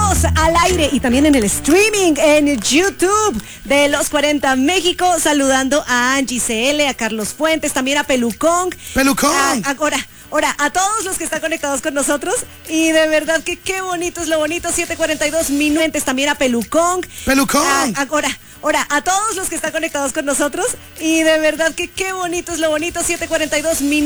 Estamos al aire y también en el streaming en YouTube de Los 40 México, saludando a Angie CL, a Carlos Fuentes, también a Pelucón. Ahora, a todos los que están conectados con nosotros, y de verdad que qué bonito es lo bonito, 7:42 minutos, también a Pelucón. Ahora, a todos los que están conectados con nosotros, y de verdad que qué bonito es lo bonito, 7:42 minutos.